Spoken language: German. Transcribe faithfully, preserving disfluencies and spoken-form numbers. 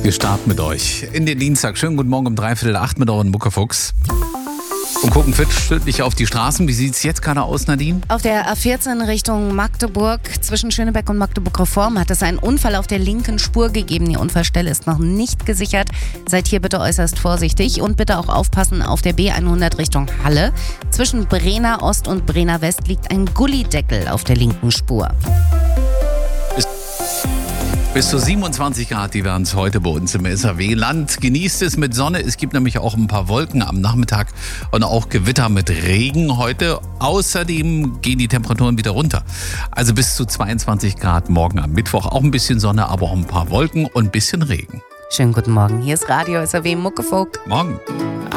Wir starten mit euch in den Dienstag. Schönen guten Morgen um dreiviertel acht mit euren Muckefuchs. Und gucken fitstündlich auf die Straßen. Wie sieht es jetzt gerade aus, Nadine? Auf der A vierzehn Richtung Magdeburg zwischen Schönebeck und Magdeburg-Reform hat es einen Unfall auf der linken Spur gegeben. Die Unfallstelle ist noch nicht gesichert. Seid hier bitte äußerst vorsichtig und bitte auch aufpassen auf der B hundert Richtung Halle. Zwischen Brenner Ost und Brenner West liegt ein Gullideckel auf der linken Spur. Bis zu siebenundzwanzig Grad, die werden es heute bei uns im S A W-Land. Genießt es mit Sonne. Es gibt nämlich auch ein paar Wolken am Nachmittag und auch Gewitter mit Regen heute. Außerdem gehen die Temperaturen wieder runter. Also bis zu zweiundzwanzig Grad morgen am Mittwoch. Auch ein bisschen Sonne, aber auch ein paar Wolken und ein bisschen Regen. Schönen guten Morgen. Hier ist Radio S A W Muckefuchs. Morgen.